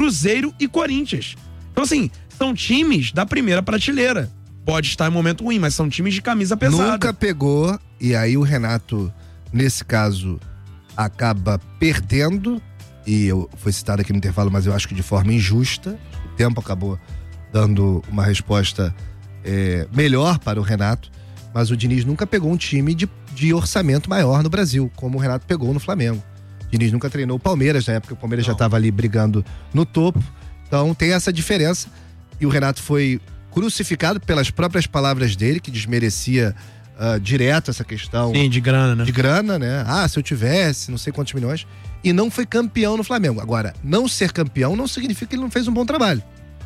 Cruzeiro e Corinthians. Então, assim, são times da primeira prateleira. Pode estar em momento ruim, mas são times de camisa pesada. Nunca pegou, e aí o Renato, nesse caso, acaba perdendo, e foi citado aqui no intervalo, mas eu acho que de forma injusta. O tempo acabou dando uma resposta melhor para o Renato, mas o Diniz nunca pegou um time de orçamento maior no Brasil, como o Renato pegou no Flamengo. O Diniz nunca treinou o Palmeiras, na época o Palmeiras já estava ali brigando no topo, então tem essa diferença, e o Renato foi crucificado pelas próprias palavras dele, que desmerecia direto essa questão. Sim, de grana, né? De grana, né? Se eu tivesse não sei quantos milhões, e não foi campeão no Flamengo. Agora, não ser campeão não significa que ele não fez um bom trabalho.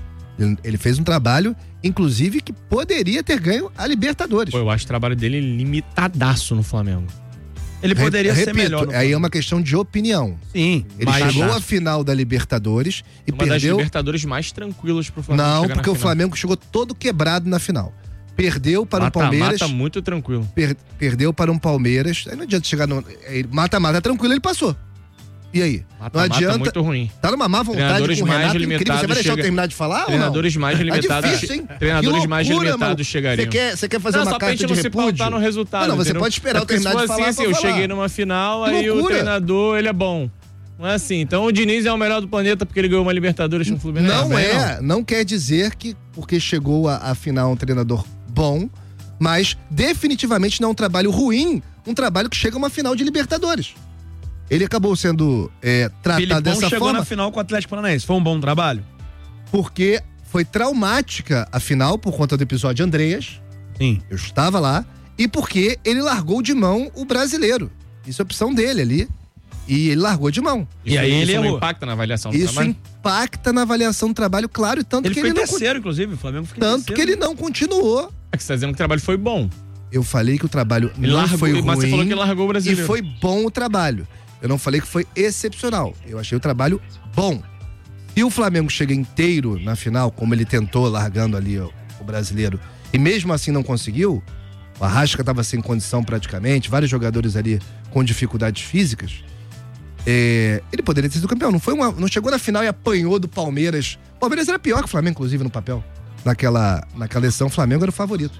Ele fez um trabalho, inclusive, que poderia ter ganho a Libertadores. Pô, eu acho o trabalho dele limitadaço no Flamengo. Ele poderia ser melhor. Aí é uma questão de opinião. Sim. Ele chegou à final da Libertadores e uma perdeu... das Libertadores mais tranquilas pro Flamengo. Não, porque o Flamengo chegou todo quebrado na final. Perdeu para um Palmeiras... Mata-mata muito tranquilo. Perdeu para um Palmeiras... Aí não adianta chegar no... Mata-mata tranquilo, ele passou. E aí? Não adianta. Muito ruim. Tá numa má vontade com o Renato incrível. Você vai deixar eu terminar de falar Treinadores ou não? mais limitados. É difícil, hein? Treinadores mais limitados chegariam. Você quer fazer uma carta de repúdio? Só pra gente não se no resultado. Não, você pode esperar eu terminar de falar. Assim, eu cheguei numa final, aí o treinador, ele é bom. Não é assim. Então o Diniz é o melhor do planeta porque ele ganhou uma Libertadores no Fluminense. Não quer dizer que porque chegou à final um treinador bom, mas definitivamente não é um trabalho ruim, um trabalho que chega a uma final de Libertadores. Ele acabou sendo tratado dessa forma. Chegou na final com o Atlético Paranaense. Foi um bom trabalho? Porque foi traumática a final por conta do episódio Andreas. Sim. Eu estava lá. E porque ele largou de mão o brasileiro. Isso é opção dele ali. E ele largou de mão. E aí ele não impacta na avaliação do trabalho? Isso impacta na avaliação do trabalho, claro. E tanto ele que foi ele terceiro, inclusive. O Flamengo ficou tanto que ele não continuou. É que você tá dizendo que o trabalho foi bom. Eu falei que o trabalho não foi ruim. Mas você falou que ele largou o brasileiro. E foi bom o trabalho. Eu não falei que foi excepcional. Eu achei o trabalho bom. Se o Flamengo chega inteiro na final, como ele tentou, largando ali o brasileiro, e mesmo assim não conseguiu, o Arrasca estava sem condição praticamente, vários jogadores ali com dificuldades físicas, ele poderia ter sido campeão. Não chegou na final e apanhou do Palmeiras. O Palmeiras era pior que o Flamengo, inclusive, no papel. Naquela edição, o Flamengo era o favorito.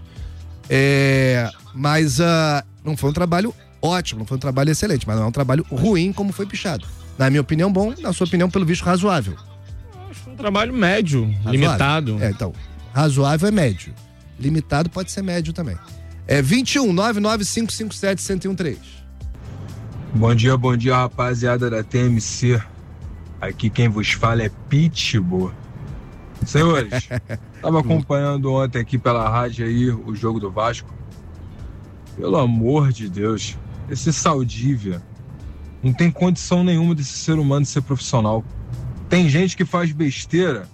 Mas não foi um trabalho ótimo, não foi um trabalho excelente, mas não é um trabalho ruim como foi pichado. Na minha opinião, bom, na sua opinião, pelo visto, razoável. Acho que foi um trabalho médio, limitado. Então, razoável é médio. Limitado pode ser médio também. 21 99557 1013. Bom dia, rapaziada da TMC. Aqui quem vos fala é Pitbull. Senhores, tava acompanhando ontem aqui pela rádio aí o jogo do Vasco. Pelo amor de Deus, esse Saldívia não tem condição nenhuma desse ser humano de ser profissional. Tem gente que faz besteira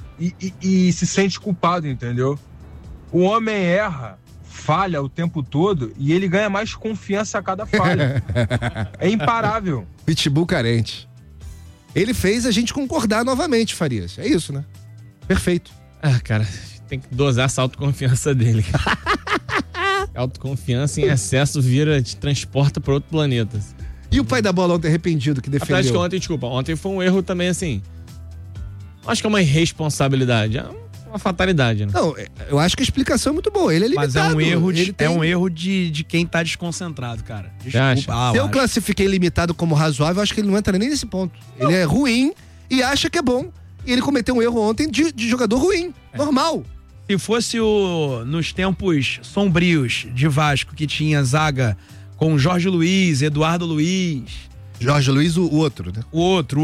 e se sente culpado, entendeu? O homem erra, falha o tempo todo e ele ganha mais confiança a cada falha. É imparável. Pitbull carente. Ele fez a gente concordar novamente, Farias. É isso, né? Perfeito. Cara, tem que dosar essa autoconfiança dele. Autoconfiança em excesso te transporta para outro planeta. E o pai da bola ontem arrependido que defendeu? Acho que ontem foi um erro também, assim. Acho que é uma irresponsabilidade. É uma fatalidade, né? Não, eu acho que a explicação é muito boa. Ele é limitado. Mas é um erro de quem tá desconcentrado, cara. Desculpa. Se eu classifiquei limitado como razoável, eu acho que ele não entra nem nesse ponto. Não. Ele é ruim e acha que é bom. E ele cometeu um erro ontem de jogador ruim. Normal. Se fosse nos tempos sombrios de Vasco, que tinha zaga com Jorge Luiz, Eduardo Luiz. Jorge Luiz, o outro, né?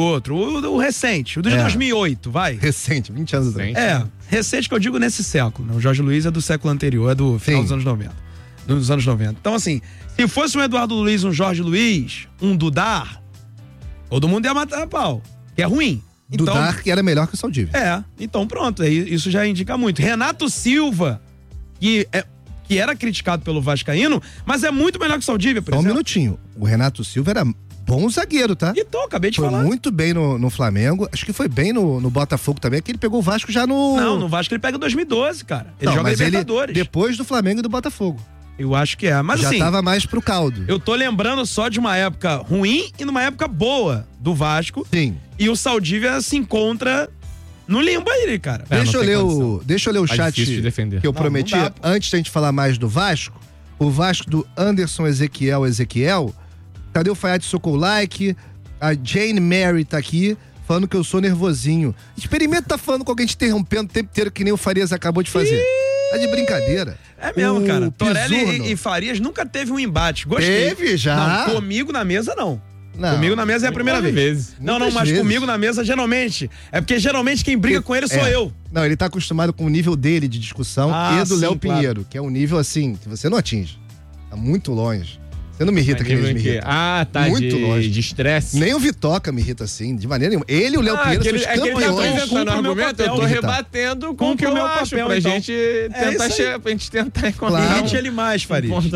O recente, o de 2008, vai. Recente, 20 anos atrás. Recente que eu digo nesse século, né? O Jorge Luiz é do século anterior, é do final dos anos 90. Dos anos 90. Então, assim, se fosse um Eduardo Luiz, um Jorge Luiz, um Dudar, todo mundo ia matar a pau, que é ruim. Então, Dudar que era melhor que o Saldívia. Então pronto, isso já indica muito. Renato Silva, que era criticado pelo vascaíno, mas é muito melhor que o Saldívia, por exemplo. Só um minutinho, o Renato Silva era bom zagueiro, tá? Então, acabei de falar. Foi muito bem no Flamengo, acho que foi bem no Botafogo também, que ele pegou o Vasco já no... Não, no Vasco ele pega 2012, cara. Ele joga Libertadores. Depois do Flamengo e do Botafogo. Eu acho que é. Mas já assim, tava mais pro caldo. Eu tô lembrando só de uma época ruim e numa época boa do Vasco. Sim. E o Saldívia se encontra no limbo aí, cara. Deixa eu ler o chat que eu prometi. Antes da gente falar mais do Vasco, o Vasco do Anderson Ezequiel. Cadê o Fayad Sokolike? A Jane Mary tá aqui, falando que eu sou nervosinho. Experimenta tá falando com alguém te interrompendo o tempo inteiro, que nem o Farias acabou de fazer. Tá de brincadeira. É mesmo, cara. Torelli e Farias nunca teve um embate. Gostei. Teve já? Não, comigo na mesa, não. Comigo na mesa é a primeira vez. Não, mas comigo na mesa, geralmente. É porque geralmente quem briga com ele sou eu. Não, ele tá acostumado com o nível dele de discussão e do Léo Pinheiro, que é um nível assim, que você não atinge. Tá muito longe. Você não me irrita que eles me irritam. Tá muito longe. De estresse. Nem o Vitoca me irrita assim, de maneira nenhuma. Ele e o Léo Pinheiro são os campeões. Apresentando argumento, eu tô rebatendo com o que eu acho, pra gente tentar encontrar. Irrite ele mais, Faria. Eu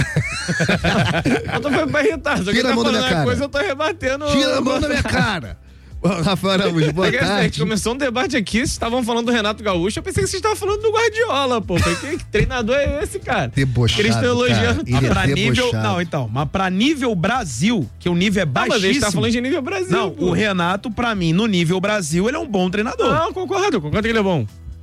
tô pra irritar. Se alguém tá falando uma coisa, eu tô rebatendo. Tira a mão da minha cara. Rafael Araújo, boa tarde. Começou um debate aqui, vocês estavam falando do Renato Gaúcho, eu pensei que vocês estavam falando do Guardiola, pô. Que treinador é esse, cara? Debochado, eles estão elogiando. Mas pra nível Brasil, que o nível é baixíssimo. Mas a gente tá falando de nível Brasil. Não, o Renato, pra mim, no nível Brasil, ele é um bom treinador. Não, concordo que ele é bom.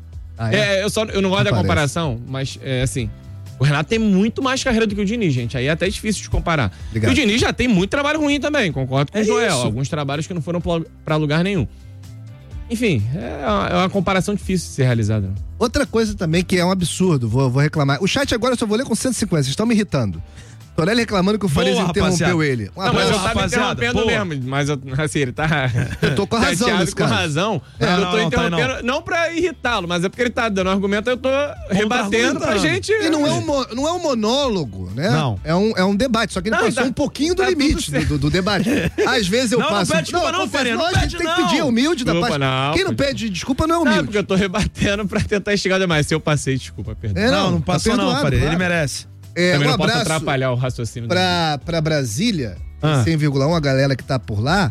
Eu não gosto da comparação, mas assim... O Renato tem muito mais carreira do que o Diniz, gente. Aí é até difícil de comparar. E o Diniz já tem muito trabalho ruim também, concordo com o Joel. Isso. Alguns trabalhos que não foram pra lugar nenhum. Enfim, é uma comparação difícil de ser realizada. Outra coisa também que é um absurdo, vou reclamar. O chat agora eu só vou ler com 150, vocês estão me irritando. Torelli reclamando que o Farias interrompeu ele. Mas eu tava interrompendo mesmo. Mas assim, ele tá. Eu tô com razão nesse caso. Com razão. Eu tô interrompendo, não pra irritá-lo, mas é porque ele tá dando argumento, eu tô rebatendo pra gente. E não é um monólogo, né? Não. É um debate, só que ele passou um pouquinho do limite do debate. Às vezes eu passo. Não pede desculpa, não, Faria. A gente tem que pedir humilde da parte. Quem não pede desculpa não é humilde. Não, porque eu tô rebatendo pra tentar instigar demais. Se eu passei, desculpa, perdão. Não passou não, Faria. Ele merece. Também não posso atrapalhar o raciocínio pra Brasília, 100,1, a galera que tá por lá.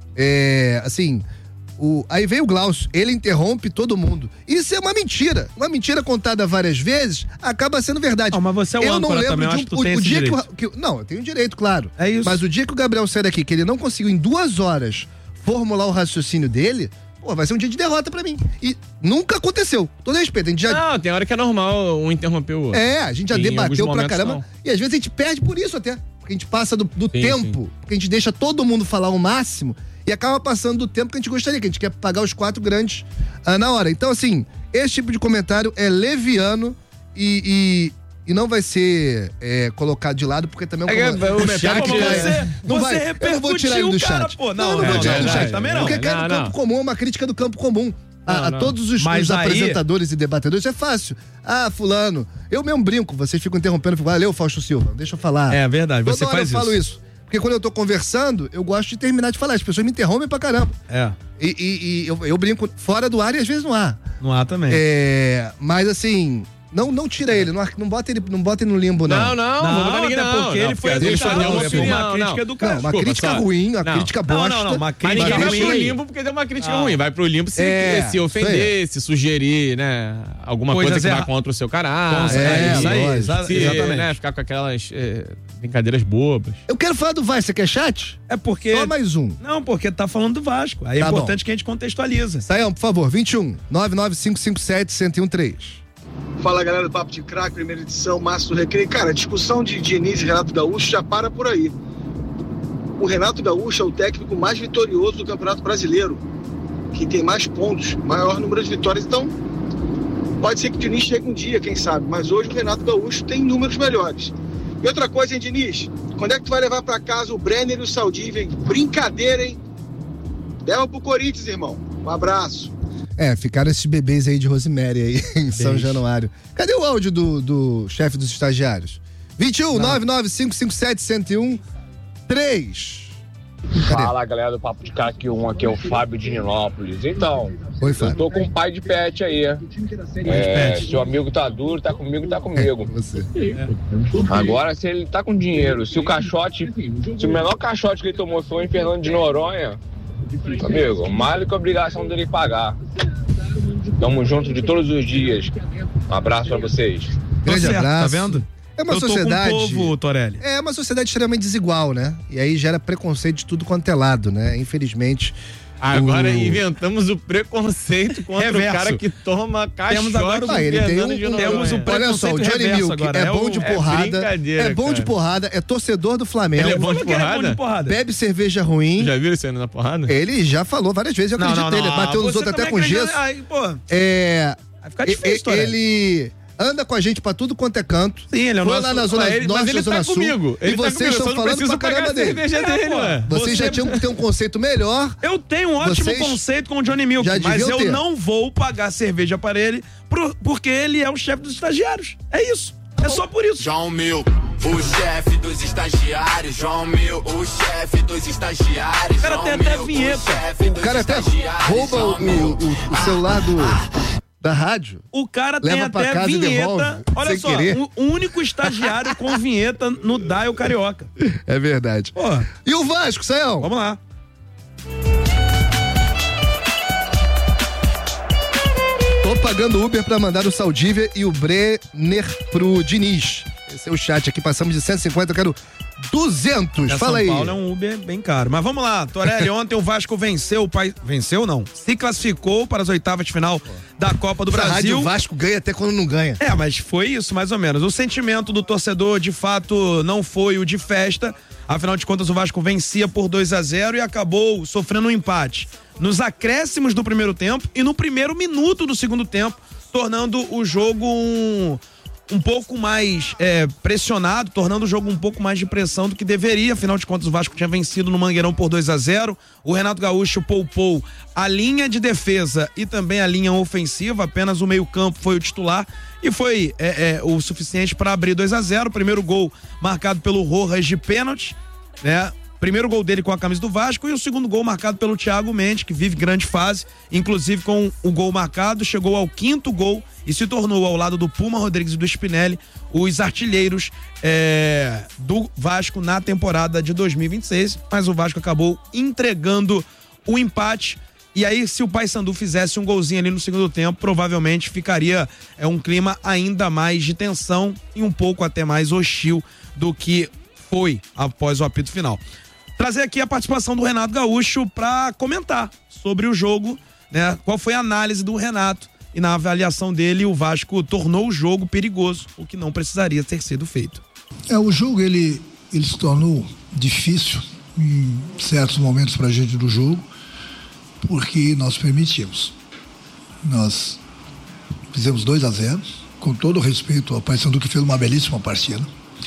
Assim, aí veio o Glaucio, ele interrompe todo mundo. Isso é uma mentira. Uma mentira contada várias vezes acaba sendo verdade. Não, mas você é o âncora também, eu acho que tu tem esse direito. Não, eu tenho direito, claro. É isso. Mas o dia que o Gabriel sai daqui, que ele não conseguiu em 2 horas formular o raciocínio dele... Pô, vai ser um dia de derrota pra mim. E nunca aconteceu. Todo respeito. A gente já... Não, tem hora que é normal um interromper o outro. A gente já debateu pra caramba. Não. E às vezes a gente perde por isso até. Porque a gente passa do tempo. Sim. Porque a gente deixa todo mundo falar o máximo e acaba passando do tempo que a gente gostaria, que a gente quer pagar os 4 grandes na hora. Então, assim, esse tipo de comentário é leviano e não vai ser colocado de lado, porque também é um comentário que você repercutiu o cara, pô. Não vou tirar do chat também, não. Porque é do campo comum, é uma crítica do campo comum. A todos os apresentadores e debatedores é fácil. Fulano, eu mesmo brinco, vocês ficam interrompendo, valeu, Fausto Silva, deixa eu falar. É verdade, você Toda hora faz eu falo isso. Porque quando eu tô conversando, eu gosto de terminar de falar, as pessoas me interrompem pra caramba. E eu brinco fora do ar e às vezes no ar. No ar também. Mas assim... Não tira ele, não bota ele no limbo, não. Não botar ninguém, não. Porque ele foi educado, uma crítica educada. Uma crítica ruim, uma crítica bosta. Não, uma crítica ruim. Mas ninguém vai pro limbo porque deu uma crítica ruim. Vai pro limbo se ofender, se sugerir, né? Alguma coisa que vai contra o seu caráter. Isso aí, exatamente. Ficar com aquelas brincadeiras bobas. Eu quero falar do Vasco, você quer chat? É porque... Só mais um. Não, porque tá falando do Vasco. Aí é importante que a gente contextualiza. Saião, por favor, 21 99557-1013. Fala, galera do Papo de Craque, primeira edição, Márcio do Recreio. Cara, a discussão de Diniz e Renato Gaúcho já para por aí. O Renato Gaúcho é o técnico mais vitorioso do Campeonato Brasileiro, que tem mais pontos, maior número de vitórias. Então, pode ser que o Diniz chegue um dia, quem sabe, mas hoje o Renato Gaúcho tem números melhores. E outra coisa, hein, Diniz? Quando é que tu vai levar pra casa o Brenner e o Saldívia, hein? Brincadeira, hein? Leva pro Corinthians, irmão. Um abraço. Ficaram esses bebês aí de Rosemary aí em São Januário. Cadê o áudio do chefe dos estagiários? 21 99557-1013. Fala, galera do Papo de Craque 1, aqui é o Fábio de Ninópolis. Então, oi, Fábio. Eu tô com um pai de pet aí. Se o amigo tá duro, tá comigo, tá comigo. Você. Agora, se ele tá com dinheiro, se o menor caixote que ele tomou foi em Fernando de Noronha, amigo, mais do que a obrigação dele pagar. Tamo junto de todos os dias. Um abraço pra vocês. Grande abraço. Tá vendo? É uma sociedade. Com o povo, Torelli. É uma sociedade extremamente desigual, né? E aí gera preconceito de tudo quanto é lado, né? Infelizmente. Agora inventamos o preconceito contra o cara que toma caixote. Temos um olha só, o Johnny Milk agora. É bom de porrada. É bom de porrada, é torcedor do Flamengo. Ele é bom de porrada? Bebe cerveja ruim. Já viram isso aí na porrada? Ele já falou várias vezes, eu acredito nele. Bateu nos outros até com gesso. Aí, pô. Vai ficar difícil, ele anda com a gente pra tudo quanto é canto. Sim, ele é o nosso. Foi lá na Zona Norte, na Zona Sul. Comigo. E vocês estão falando pra caramba dele. Vocês já tinham que ter um conceito melhor. Eu tenho um ótimo conceito com o Johnny Milk, mas eu não vou pagar cerveja para ele porque ele é o chefe dos estagiários. É isso. É só por isso. João Milk, o chefe dos estagiários. João Milk, o chefe dos estagiários. O cara tem até vinheta. O cara até rouba o celular da rádio. O cara tem até vinheta. Olha só, o único estagiário com vinheta no Dial Carioca. É verdade. Pô. E o Vasco, Sayão? Vamos lá. Tô pagando Uber pra mandar o Saldívia e o Brenner pro Diniz. Esse é o chat aqui, passamos de 150, eu quero 200. Fala aí. São Paulo é um Uber bem caro. Mas vamos lá, Torelli, ontem o Vasco venceu, venceu não, se classificou para as oitavas de final da Copa do Brasil. O Vasco ganha até quando não ganha. Mas foi isso, mais ou menos. O sentimento do torcedor, de fato, não foi o de festa. Afinal de contas, o Vasco vencia por 2-0 e acabou sofrendo um empate nos acréscimos do primeiro tempo e no primeiro minuto do segundo tempo, tornando o jogo um pouco mais pressionado, tornando o jogo um pouco mais de pressão do que deveria. Afinal de contas, o Vasco tinha vencido no Mangueirão por 2-0. O Renato Gaúcho poupou a linha de defesa e também a linha ofensiva. Apenas o meio-campo foi o titular e foi o suficiente para abrir 2-0. Primeiro gol marcado pelo Rojas de pênalti, né? Primeiro gol dele com a camisa do Vasco e o segundo gol marcado pelo Thiago Mendes, que vive grande fase, inclusive com o gol marcado, chegou ao 5º gol e se tornou, ao lado do Puma Rodrigues e do Spinelli, os artilheiros do Vasco na temporada de 2026, mas o Vasco acabou entregando o empate. E aí, se o Paysandu fizesse um golzinho ali no segundo tempo, provavelmente ficaria um clima ainda mais de tensão e um pouco até mais hostil do que foi após o apito final. Trazer aqui a participação do Renato Gaúcho para comentar sobre o jogo, né? Qual foi a análise do Renato e na avaliação dele o Vasco tornou o jogo perigoso, o que não precisaria ter sido feito. O jogo ele se tornou difícil em certos momentos pra gente do jogo, porque nós permitimos. Nós fizemos 2-0, com todo o respeito ao Paysandu, que fez uma belíssima partida.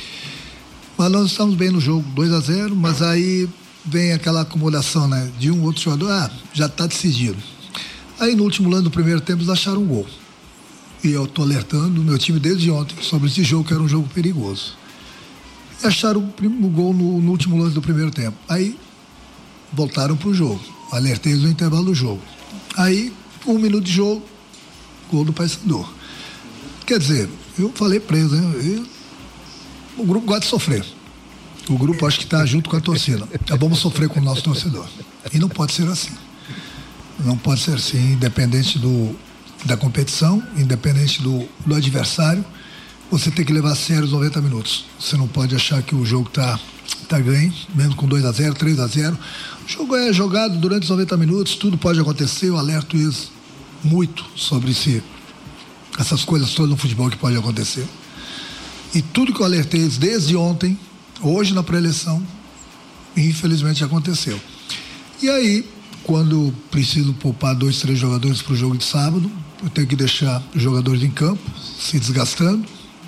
Mas nós estamos bem no jogo, 2-0, mas aí vem aquela acomodação, né? De um outro jogador, já está decidido. Aí no último lance do primeiro tempo eles acharam um gol. E eu estou alertando o meu time desde ontem sobre esse jogo, que era um jogo perigoso. E acharam o gol no último lance do primeiro tempo. Aí voltaram para o jogo. Alertei eles no intervalo do jogo. Aí, 1 minuto de jogo, gol do Paysandu. Quer dizer, eu falei preso, hein? O grupo gosta de sofrer. O grupo acho que está junto com a torcida. Vamos sofrer com o nosso torcedor. E não pode ser assim. Não pode ser assim, independente da competição, independente do adversário. Você tem que levar a sério os 90 minutos. Você não pode achar que o jogo está ganho, mesmo com 2-0, 3-0. O jogo é jogado durante os 90 minutos, tudo pode acontecer. Eu alerto eles muito sobre essas coisas todas no futebol que pode acontecer. E tudo que eu alertei eles desde ontem, hoje na pré-eleição, infelizmente aconteceu. E aí, quando preciso poupar 2, 3 jogadores para o jogo de sábado, eu tenho que deixar os jogadores em campo, se desgastando,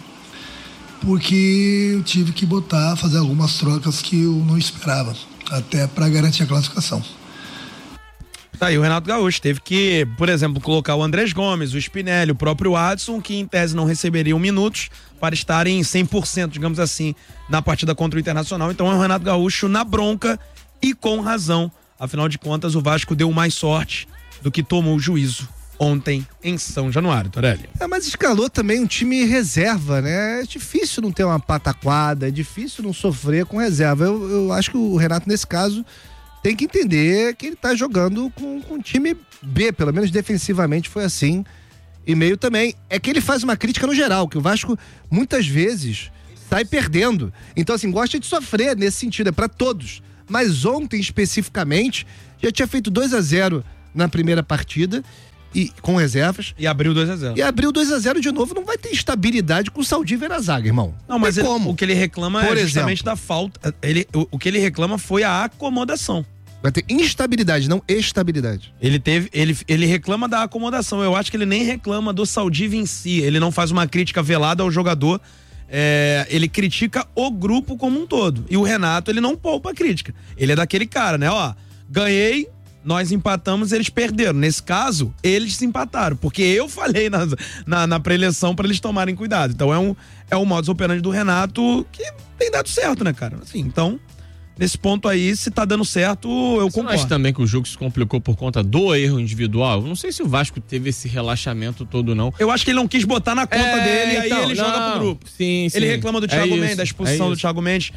porque eu tive que fazer algumas trocas que eu não esperava, até para garantir a classificação. Tá aí, o Renato Gaúcho teve que, por exemplo, colocar o Andrés Gomes, o Spinelli, o próprio Adson, que em tese não receberiam minutos para estarem 100%, digamos assim, na partida contra o Internacional. Então é o Renato Gaúcho na bronca e com razão. Afinal de contas, o Vasco deu mais sorte do que tomou o juízo ontem em São Januário, Torelli. Mas escalou também um time reserva, né? É difícil não ter uma pataquada, é difícil não sofrer com reserva. Eu acho que o Renato, nesse caso, tem que entender que ele tá jogando com um time B, pelo menos defensivamente foi assim. E meio também. É que ele faz uma crítica no geral, que o Vasco, muitas vezes, sai perdendo. Então, assim, gosta de sofrer nesse sentido, é pra todos. Mas ontem, especificamente, já tinha feito 2-0 na primeira partida, e com reservas. E abriu 2-0. E abriu 2-0 de novo, não vai ter estabilidade com o Saldívia na zaga, irmão. Não, mas o que ele reclama é justamente da falta. O que ele reclama foi a acomodação. Vai ter instabilidade, não estabilidade. Ele reclama da acomodação. Eu acho que ele nem reclama do Saldívia em si. Ele não faz uma crítica velada ao jogador. Ele critica o grupo como um todo. E o Renato, ele não poupa a crítica. Ele é daquele cara, né? Ó, ganhei, nós empatamos, eles perderam. Nesse caso, eles se empataram. Porque eu falei na pré-eleição pra eles tomarem cuidado. Então é um modus operandi do Renato que tem dado certo, né, cara? Assim, então... Nesse ponto aí, se tá dando certo, eu concordo. Você acha também que o jogo se complicou por conta do erro individual? Eu não sei se o Vasco teve esse relaxamento todo, não. Eu acho que ele não quis botar na conta dele, então, aí ele joga pro grupo. Sim. Ele reclama do Thiago Mendes, da expulsão do Thiago Mendes.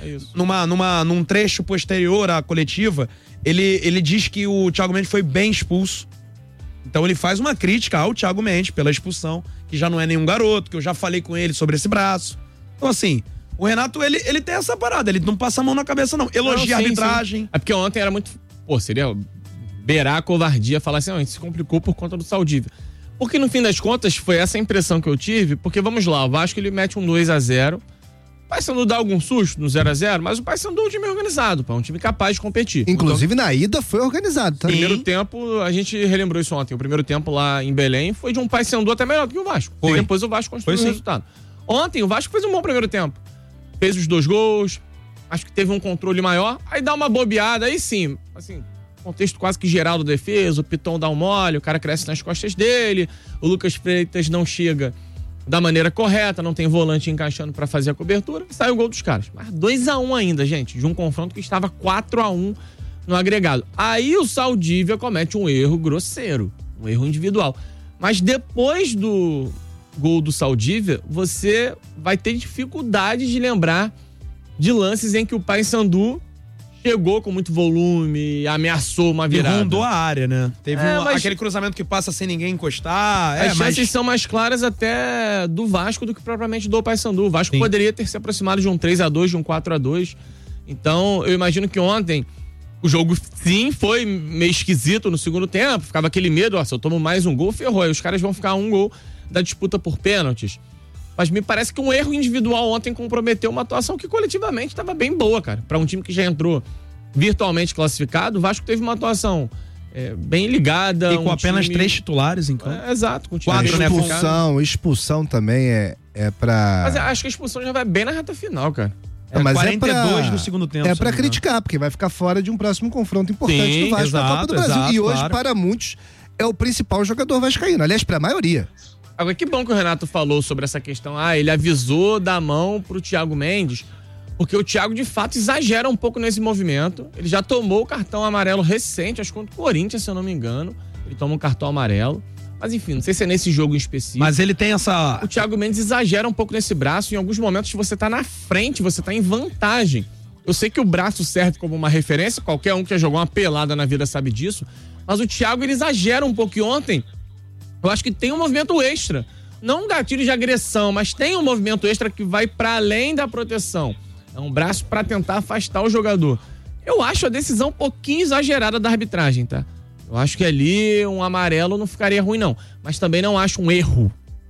Num trecho posterior à coletiva, ele diz que o Thiago Mendes foi bem expulso. Então ele faz uma crítica ao Thiago Mendes pela expulsão, que já não é nenhum garoto, que eu já falei com ele sobre esse braço. Então assim... O Renato, ele tem essa parada, ele não passa a mão na cabeça, não. Elogia a arbitragem. Sim. É porque ontem era muito... seria beirar a covardia falar assim, a gente se complicou por conta do Saldívia. Porque no fim das contas, foi essa impressão que eu tive, porque vamos lá, o Vasco ele mete um 2-0, o Paysandu dá algum susto no 0-0, mas o Paysandu é um time organizado, é um time capaz de competir. Inclusive na ida foi organizado, tá? Primeiro tempo, a gente relembrou isso ontem, o primeiro tempo lá em Belém foi de um Paysandu até melhor do que o Vasco. E depois o Vasco construiu o resultado. Ontem o Vasco fez um bom primeiro tempo. Fez os 2 gols, acho que teve um controle maior, aí dá uma bobeada, aí sim, assim, contexto quase que geral da defesa, o Piton dá um mole, o cara cresce nas costas dele, o Lucas Freitas não chega da maneira correta, não tem volante encaixando pra fazer a cobertura, e sai o gol dos caras. Mas 2-1 ainda, gente, de um confronto que estava 4-1 no agregado. Aí o Saldívia comete um erro grosseiro, um erro individual. Mas depois do gol do Saldívia, você vai ter dificuldade de lembrar de lances em que o Paysandu chegou com muito volume, ameaçou uma virada. E rondou a área, né? Teve aquele cruzamento que passa sem ninguém encostar. As chances são mais claras até do Vasco do que propriamente do Paysandu. O Vasco poderia ter se aproximado de um 3-2, de um 4-2. Então, eu imagino que ontem o jogo, sim, foi meio esquisito no segundo tempo. Ficava aquele medo, se eu tomo mais um gol, ferrou. Aí os caras vão ficar um gol da disputa por pênaltis. Mas me parece que um erro individual ontem comprometeu uma atuação que coletivamente estava bem boa, cara. Para um time que já entrou virtualmente classificado, o Vasco teve uma atuação bem ligada. E com apenas 3 titulares, então. Exato. Com 4, né? Expulsão também é pra... Mas acho que a expulsão já vai bem na reta final, cara. Mas 42 no segundo tempo. É pra criticar, porque vai ficar fora de um próximo confronto importante do Vasco na Copa do Brasil. E hoje, para muitos, é o principal jogador vascaíno. Aliás, pra maioria. Agora, que bom que o Renato falou sobre essa questão. Ele avisou da mão pro Thiago Mendes, porque o Thiago, de fato, exagera um pouco nesse movimento. Ele já tomou o cartão amarelo recente, acho que contra o Corinthians, se eu não me engano. Ele toma um cartão amarelo. Mas, enfim, não sei se é nesse jogo em específico. Mas ele tem essa... O Thiago Mendes exagera um pouco nesse braço. Em alguns momentos você tá na frente, você tá em vantagem. Eu sei que o braço serve como uma referência, qualquer um que já jogou uma pelada na vida sabe disso. Mas o Thiago, ele exagera um pouco. E ontem, eu acho que tem um movimento extra. Não um gatilho de agressão, mas tem um movimento extra que vai para além da proteção. É um braço para tentar afastar o jogador. Eu acho a decisão um pouquinho exagerada da arbitragem, tá? Eu acho que ali um amarelo não ficaria ruim, não. Mas também não acho um erro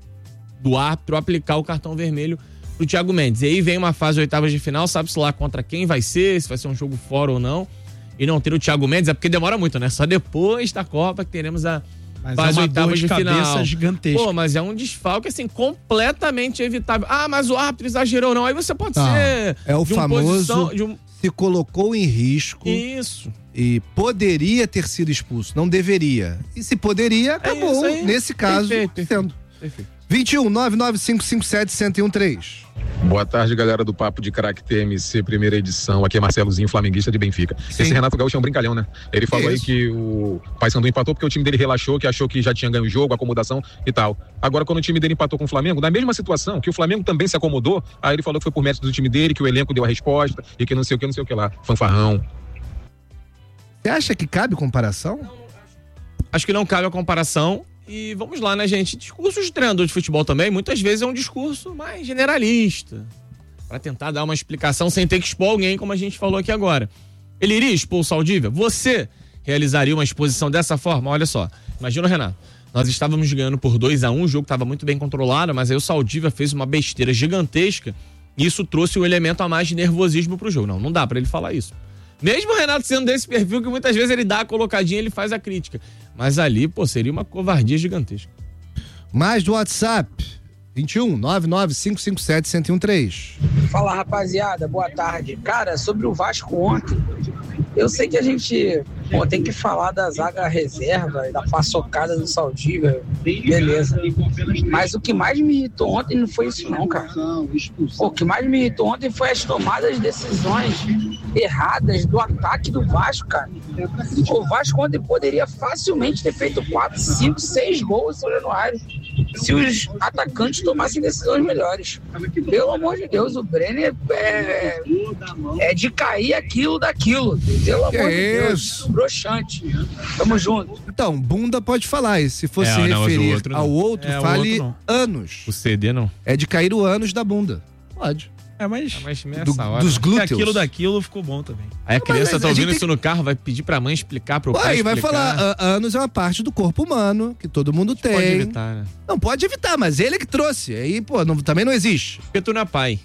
do árbitro aplicar o cartão vermelho pro Thiago Mendes. E aí vem uma fase de oitavas de final, sabe-se lá contra quem vai ser, se vai ser um jogo fora ou não. E não ter o Thiago Mendes, é porque demora muito, né? Só depois da Copa que teremos a fase oitavas de final. Gigantesca. Pô, mas é um desfalque, assim, completamente evitável. Mas o árbitro exagerou, não. Aí você pode ser... É o famoso... Se colocou em risco. Isso. E poderia ter sido expulso, não deveria. E se poderia, acabou. Nesse caso, sendo. Perfeito. 21 99557 1013. Boa tarde, galera do Papo de Craque TMC, primeira edição. Aqui é Marcelozinho, flamenguista de Benfica. Sim. Esse Renato Gaúcho é um brincalhão, né? Ele falou aí que o Paysandu empatou porque o time dele relaxou, que achou que já tinha ganho o jogo, acomodação e tal. Agora, quando o time dele empatou com o Flamengo, na mesma situação, que o Flamengo também se acomodou, aí ele falou que foi por mérito do time dele, que o elenco deu a resposta e que não sei o que lá. Fanfarrão. Você acha que cabe comparação? Acho que não cabe a comparação. E vamos lá, né, gente? Discurso de treinador de futebol também, muitas vezes é um discurso mais generalista. Pra tentar dar uma explicação sem ter que expor alguém, como a gente falou aqui agora. Ele iria expor o Saldívia? Você realizaria uma exposição dessa forma? Olha só, imagina o Renato. Nós estávamos ganhando por 2-1, o jogo estava muito bem controlado, mas aí o Saldívia fez uma besteira gigantesca e isso trouxe um elemento a mais de nervosismo pro jogo. Não dá pra ele falar isso. Mesmo o Renato sendo desse perfil que muitas vezes ele dá a colocadinha, ele faz a crítica. Mas ali, seria uma covardia gigantesca. Mais do WhatsApp, 21 99557 1013. Fala, rapaziada, boa tarde. Cara, sobre o Vasco ontem, eu sei que a gente tem que falar da zaga reserva e da paçocada do Saldívia, beleza. Mas o que mais me irritou ontem não foi isso não, cara. O que mais me irritou ontem foi as tomadas de decisões erradas do ataque do Vasco, cara. O Vasco ontem poderia facilmente ter feito 4, 5, 6 gols em São Januário se os atacantes tomassem decisões melhores. Pelo amor de Deus, o Brenner é de cair aquilo daquilo. Pelo amor de Deus, broxante. Tamo junto. Então, bunda pode falar, e se fosse referir ao outro, fale anos. O CD não. É de cair o ânus da bunda. Pode. Mas dos glúteos. Aquilo daquilo ficou bom também. Aí a criança tá ouvindo isso no carro, vai pedir pra mãe explicar pro pai explicar. Vai falar, ânus é uma parte do corpo humano, que todo mundo tem. Pode evitar, né? Não, pode evitar, mas ele que trouxe. Aí, também não existe. Porque tu não é pai.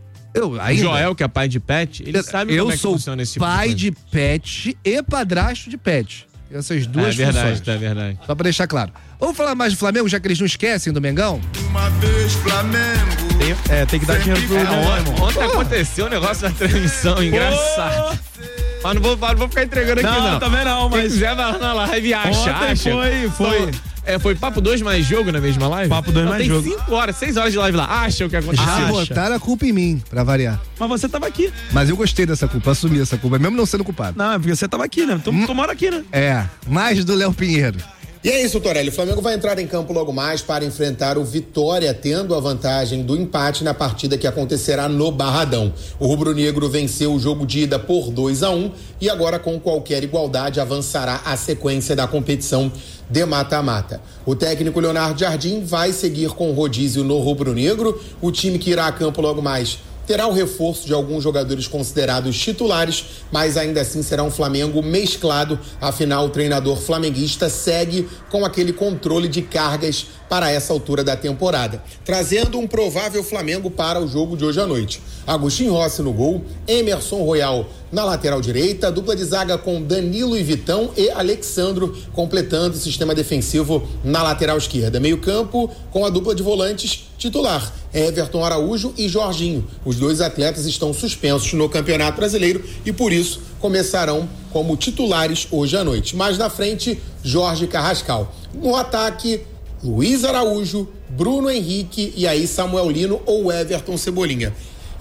O Joel, que é pai de pet, ele sabe como é que funciona esse tipo de coisa. Eu sou pai de pet e padrasto de pet. Essas duas funções. É verdade. Só pra deixar claro. Vamos falar mais do Flamengo, já que eles não esquecem do Mengão? Uma vez Flamengo. Tem que dar dinheiro pro Mengão. Ontem aconteceu um negócio na transmissão engraçado. Mas não vou ficar entregando aqui, não. Não, também não, mas... Quem quiser vai lá na live e acha. Foi. Foi Papo 2 mais jogo na mesma live? Papo 2 mais jogo. Tem 5 horas, 6 horas de live lá. Acha o que aconteceu. Já botaram a culpa em mim, pra variar. Mas você tava aqui. Mas eu gostei dessa culpa, assumi essa culpa, mesmo não sendo culpado. Não, é porque você tava aqui, né? Tu mora aqui, né? Mais do Léo Pinheiro. E é isso, Torelli. O Flamengo vai entrar em campo logo mais para enfrentar o Vitória, tendo a vantagem do empate na partida que acontecerá no Barradão. O rubro-negro venceu o jogo de ida por 2-1 e agora, com qualquer igualdade, avançará a sequência da competição de mata-mata. O técnico Leonardo Jardim vai seguir com rodízio no rubro-negro. O time que irá a campo logo mais terá o reforço de alguns jogadores considerados titulares, mas ainda assim será um Flamengo mesclado. Afinal, o treinador flamenguista segue com aquele controle de cargas para essa altura da temporada, trazendo um provável Flamengo para o jogo de hoje à noite. Agostinho Rossi no gol, Emerson Royal na lateral direita, dupla de zaga com Danilo e Vitão e Alexandro completando o sistema defensivo na lateral esquerda. Meio campo com a dupla de volantes titular, Everton Araújo e Jorginho. Os dois atletas estão suspensos no Campeonato Brasileiro e por isso começarão como titulares hoje à noite. Mais na frente, Jorge Carrascal. No ataque, Luiz Araújo, Bruno Henrique e aí Samuel Lino ou Everton Cebolinha.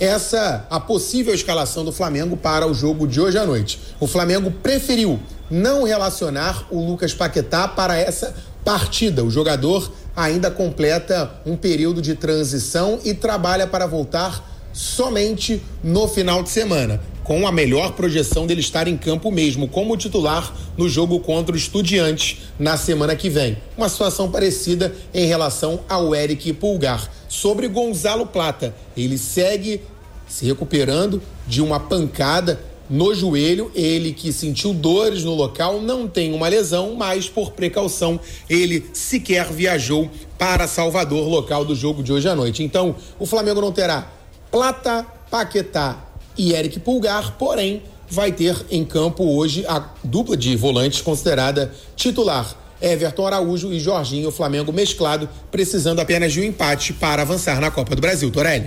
Essa a possível escalação do Flamengo para o jogo de hoje à noite. O Flamengo preferiu não relacionar o Lucas Paquetá para essa partida. O jogador ainda completa um período de transição e trabalha para voltar somente no final de semana, com a melhor projeção dele estar em campo mesmo, como titular no jogo contra o Estudiantes na semana que vem. Uma situação parecida em relação ao Eric Pulgar. Sobre Gonzalo Plata, ele segue se recuperando de uma pancada no joelho, ele que sentiu dores no local, não tem uma lesão, mas por precaução ele sequer viajou para Salvador, local do jogo de hoje à noite. Então, o Flamengo não terá Plata, Paquetá e Eric Pulgar, porém vai ter em campo hoje a dupla de volantes considerada titular, Everton Araújo e Jorginho. O Flamengo mesclado, precisando apenas de um empate para avançar na Copa do Brasil. Torelli?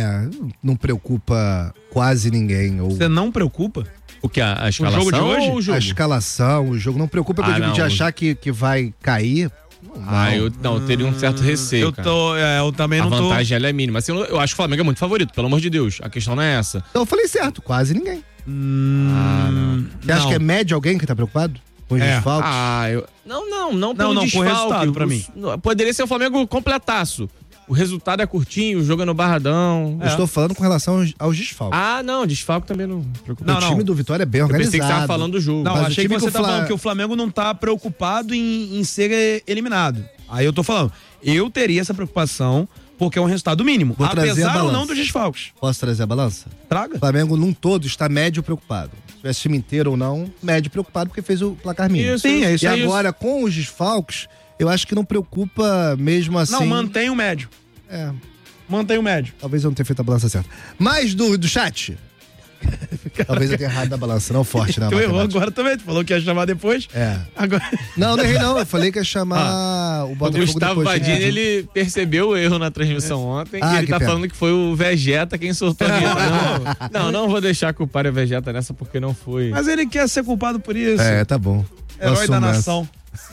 Não preocupa quase ninguém. Você não preocupa? O que? A escalação? O jogo de hoje? Ou o jogo? A escalação, o jogo. Não preocupa que eu digo de achar que vai cair. Eu teria um certo receio. Eu também não tô. A vantagem ela é mínima. Assim, eu acho que o Flamengo é muito favorito, pelo amor de Deus. A questão não é essa. Então eu falei certo, quase ninguém. Você acha que é médio alguém que tá preocupado? Com os desfalques? Não pelo desfalque pra mim. Poderia ser o Flamengo completaço. O resultado é curtinho, o jogo é no Barradão. Eu estou falando com relação aos desfalques. Desfalque também não preocupa. O time do Vitória é bem organizado. Eu pensei que você estava falando do jogo. Não, achei que você estava falando que o Flamengo não tá preocupado em ser eliminado. Aí eu tô falando, eu teria essa preocupação Porque é um resultado mínimo. Vou apesar ou não dos desfalques. Posso trazer a balança? Traga. O Flamengo, num todo, está médio preocupado. Se tivesse time inteiro ou não, médio preocupado, porque fez o placar mínimo. Sim, é isso. E agora, com os desfalques, eu acho que não preocupa mesmo assim. Não, mantém o médio. Mantém o médio. Talvez eu não tenha feito a balança certa. Mais do chat. Talvez eu tenha errado da balança, não forte, né? Tu errou agora também, tu falou que ia chamar depois. Agora... Não errei não, eu falei que ia chamar o Botafogo depois. O Gustavo Badini, ele percebeu o erro na transmissão ontem e ele tá falando que foi o Vegeta quem soltou a Não vou deixar culpar o Vegeta nessa porque não foi. Mas ele quer ser culpado por isso. Tá bom. Herói da nação.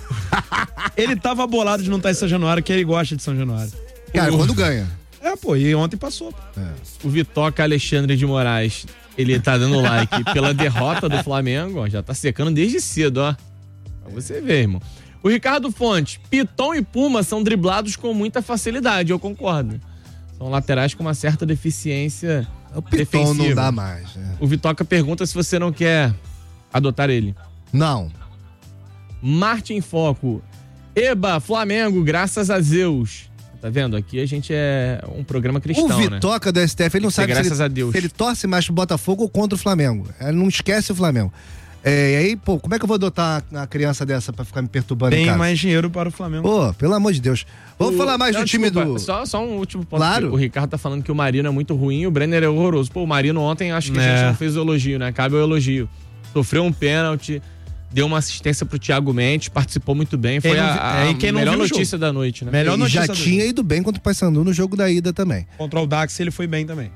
Ele tava bolado de não estar em São Januário, que ele gosta de São Januário. Cara, quando ganha. E ontem passou. O Vitoca Alexandre de Moraes, ele tá dando like pela derrota do Flamengo, ó, já tá secando desde cedo, ó. Pra você ver, irmão. O Ricardo Fontes, Piton e Puma são driblados com muita facilidade, eu concordo. São laterais com uma certa deficiência defensiva. O Piton não dá mais, né? O Vitoca pergunta se você não quer adotar ele. Não. Martin Foco, Eba, Flamengo, graças a Zeus. Tá vendo? Aqui a gente é um programa cristão, o Vitoca do STF, ele não sabe se ele torce mais pro Botafogo ou contra o Flamengo. Ele não esquece o Flamengo. E aí, pô, como é que eu vou adotar uma criança dessa pra ficar me perturbando em casa? Tem mais dinheiro para o Flamengo. Pô, pelo amor de Deus. Vamos falar mais do time do... Só um último ponto. Claro. O Ricardo tá falando que o Marino é muito ruim e o Brenner é horroroso. Pô, o Marino ontem acho que a gente não fez o elogio, né? Cabe o elogio. Sofreu um pênalti, deu uma assistência pro Thiago Mendes, participou muito bem. Foi a melhor notícia da noite, né? Melhor notícia. Já tinha ido bem contra o Paysandu no jogo da ida também. Contra o Dax ele foi bem também.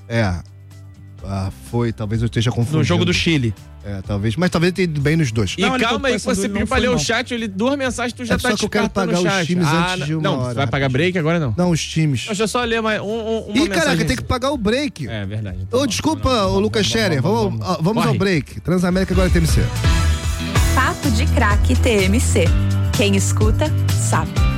Foi, talvez eu esteja confundindo. No jogo do Chile. Talvez, mas talvez tenha ido bem nos dois. E não, calma aí, que você pediu pra ler o chat, ele 2 mensagens, tu já tá só que eu quero pagar os times antes de uma hora. Não, vai pagar break agora não? Não, os times. Deixa eu só ler mais uma mensagem. Caraca, tem que pagar o break. É verdade. Então desculpa, o Lucas Scherer, vamos ao break. Transamérica agora TMC. Papo de Craque TMC. Quem escuta, sabe.